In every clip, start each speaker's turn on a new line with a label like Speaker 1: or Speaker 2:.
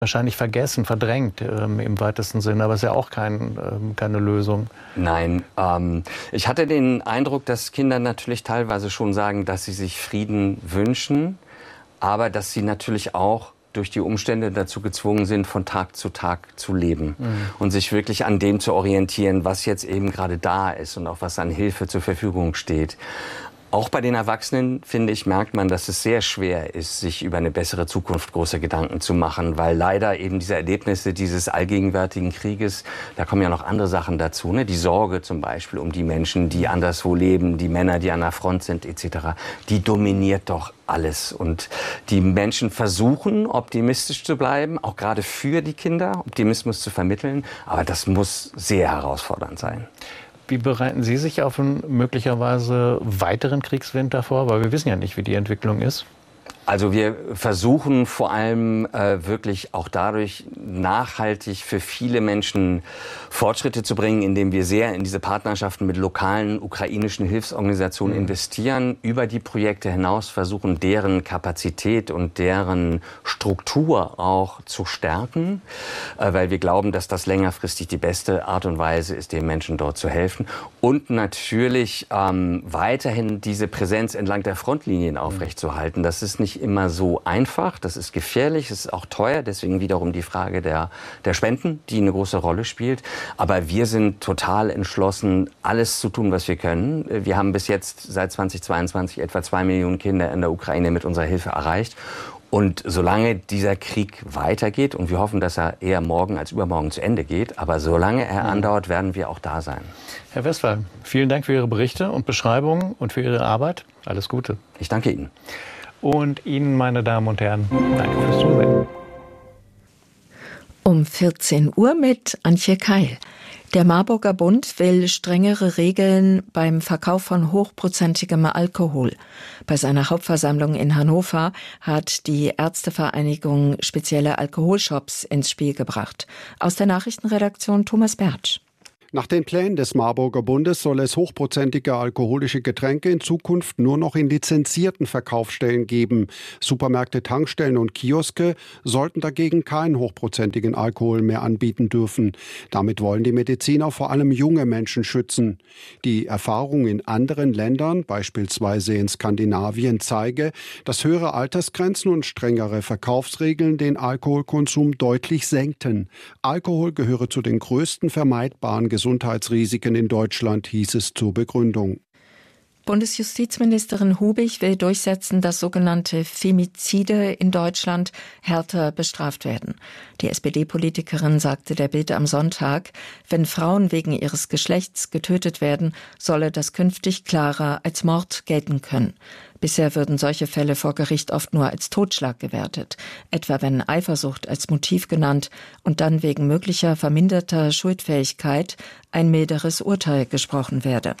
Speaker 1: wahrscheinlich vergessen, verdrängt im weitesten Sinne. Aber es ist ja auch keine Lösung.
Speaker 2: Nein, ich hatte den Eindruck, dass Kinder natürlich teilweise schon sagen, dass sie sich Frieden wünschen, aber dass sie natürlich auch durch die Umstände dazu gezwungen sind, von Tag zu leben und sich wirklich an dem zu orientieren, was jetzt eben gerade da ist und auch was an Hilfe zur Verfügung steht. Auch bei den Erwachsenen, finde ich, merkt man, dass es sehr schwer ist, sich über eine bessere Zukunft große Gedanken zu machen, weil leider eben diese Erlebnisse dieses allgegenwärtigen Krieges, da kommen ja noch andere Sachen dazu, ne? Die Sorge zum Beispiel um die Menschen, die anderswo leben, die Männer, die an der Front sind etc., die dominiert doch alles. Und die Menschen versuchen, optimistisch zu bleiben, auch gerade für die Kinder, Optimismus zu vermitteln, aber das muss sehr herausfordernd sein.
Speaker 1: Wie bereiten Sie sich auf einen möglicherweise weiteren Kriegswinter vor? Weil wir wissen ja nicht, wie die Entwicklung ist.
Speaker 2: Also wir versuchen vor allem wirklich auch dadurch nachhaltig für viele Menschen Fortschritte zu bringen, indem wir sehr in diese Partnerschaften mit lokalen ukrainischen Hilfsorganisationen investieren, über die Projekte hinaus versuchen, deren Kapazität und deren Struktur auch zu stärken, weil wir glauben, dass das längerfristig die beste Art und Weise ist, den Menschen dort zu helfen. Und natürlich weiterhin diese Präsenz entlang der Frontlinien aufrechtzuerhalten. Das ist nicht immer so einfach, das ist gefährlich, es ist auch teuer, deswegen wiederum die Frage der Spenden, die eine große Rolle spielt. Aber wir sind total entschlossen, alles zu tun, was wir können. Wir haben bis jetzt seit 2022 etwa 2 Millionen Kinder in der Ukraine mit unserer Hilfe erreicht. Und solange dieser Krieg weitergeht, und wir hoffen, dass er eher morgen als übermorgen zu Ende geht, aber solange er andauert, werden wir auch da sein.
Speaker 1: Herr Westphal, vielen Dank für Ihre Berichte und Beschreibungen und für Ihre Arbeit. Alles Gute.
Speaker 2: Ich danke Ihnen.
Speaker 1: Und Ihnen, meine Damen und Herren, danke fürs Zusehen.
Speaker 3: Um 14 Uhr mit Antje Keil. Der Marburger Bund will strengere Regeln beim Verkauf von hochprozentigem Alkohol. Bei seiner Hauptversammlung in Hannover hat die Ärztevereinigung spezielle Alkoholshops ins Spiel gebracht. Aus der Nachrichtenredaktion Thomas Bertsch.
Speaker 4: Nach den Plänen des Marburger Bundes soll es hochprozentige alkoholische Getränke in Zukunft nur noch in lizenzierten Verkaufsstellen geben. Supermärkte, Tankstellen und Kioske sollten dagegen keinen hochprozentigen Alkohol mehr anbieten dürfen. Damit wollen die Mediziner vor allem junge Menschen schützen. Die Erfahrung in anderen Ländern, beispielsweise in Skandinavien, zeige, dass höhere Altersgrenzen und strengere Verkaufsregeln den Alkoholkonsum deutlich senkten. Alkohol gehöre zu den größten vermeidbaren Gesundheitsrisiken in Deutschland, hieß es zur Begründung.
Speaker 3: Bundesjustizministerin Hubig will durchsetzen, dass sogenannte Femizide in Deutschland härter bestraft werden. Die SPD-Politikerin sagte der Bild am Sonntag, wenn Frauen wegen ihres Geschlechts getötet werden, solle das künftig klarer als Mord gelten können. Bisher würden solche Fälle vor Gericht oft nur als Totschlag gewertet, etwa wenn Eifersucht als Motiv genannt und dann wegen möglicher verminderter Schuldfähigkeit ein milderes Urteil gesprochen werde.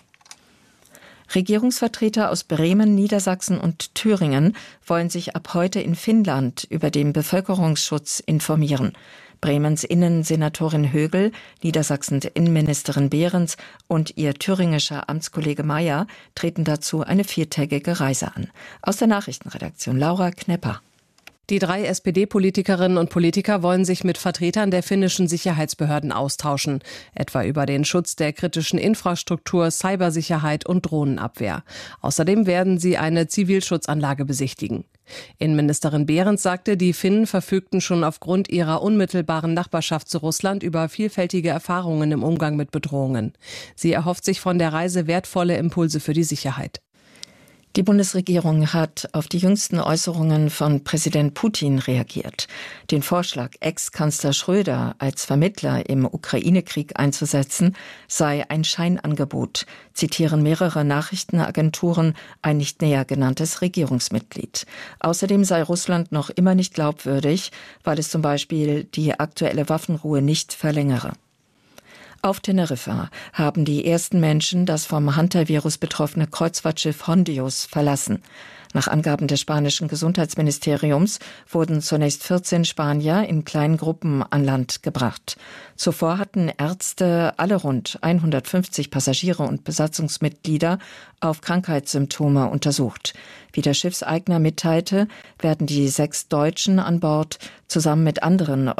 Speaker 3: Regierungsvertreter aus Bremen, Niedersachsen und Thüringen wollen sich ab heute in Finnland über den Bevölkerungsschutz informieren. Bremens Innensenatorin Högel, Niedersachsens Innenministerin Behrens und ihr thüringischer Amtskollege Mayer treten dazu eine 4-tägige Reise an. Aus der Nachrichtenredaktion Laura Knepper.
Speaker 5: Die 3 SPD-Politikerinnen und Politiker wollen sich mit Vertretern der finnischen Sicherheitsbehörden austauschen, etwa über den Schutz der kritischen Infrastruktur, Cybersicherheit und Drohnenabwehr. Außerdem werden sie eine Zivilschutzanlage besichtigen. Innenministerin Behrens sagte, die Finnen verfügten schon aufgrund ihrer unmittelbaren Nachbarschaft zu Russland über vielfältige Erfahrungen im Umgang mit Bedrohungen. Sie erhofft sich von der Reise wertvolle Impulse für die Sicherheit.
Speaker 3: Die Bundesregierung hat auf die jüngsten Äußerungen von Präsident Putin reagiert. Den Vorschlag, Ex-Kanzler Schröder als Vermittler im Ukraine-Krieg einzusetzen, sei ein Scheinangebot, zitieren mehrere Nachrichtenagenturen ein nicht näher genanntes Regierungsmitglied. Außerdem sei Russland noch immer nicht glaubwürdig, weil es zum Beispiel die aktuelle Waffenruhe nicht verlängere. Auf Teneriffa haben die ersten Menschen das vom Hantavirus betroffene Kreuzfahrtschiff Hondius verlassen. Nach Angaben des spanischen Gesundheitsministeriums wurden zunächst 14 Spanier in kleinen Gruppen an Land gebracht. Zuvor hatten Ärzte alle rund 150 Passagiere und Besatzungsmitglieder auf Krankheitssymptome untersucht. Wie der Schiffseigner mitteilte, werden die 6 Deutschen an Bord zusammen mit anderen